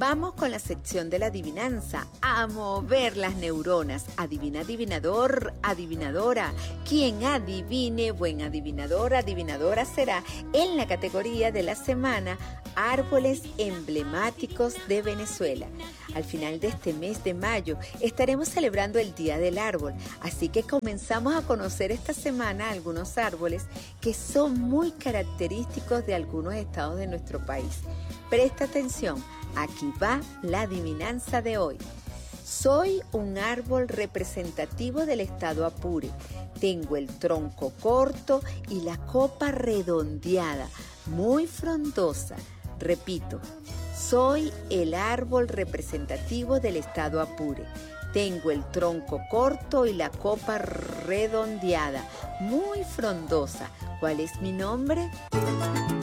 Vamos con la sección de la adivinanza, a mover las neuronas. Adivina, adivinador, adivinadora. Quien adivine, buen adivinador, adivinadora será en la categoría de la semana Árboles emblemáticos de Venezuela. Al final de este mes de mayo estaremos celebrando el Día del Árbol, así que comenzamos a conocer esta semana algunos árboles que son muy característicos de algunos estados de nuestro país. Presta atención, aquí va la adivinanza de hoy. Soy un árbol representativo del estado Apure. Tengo el tronco corto y la copa redondeada, muy frondosa. Repito, soy el árbol representativo del estado Apure. Tengo el tronco corto y la copa redondeada, muy frondosa. ¿Cuál es mi nombre?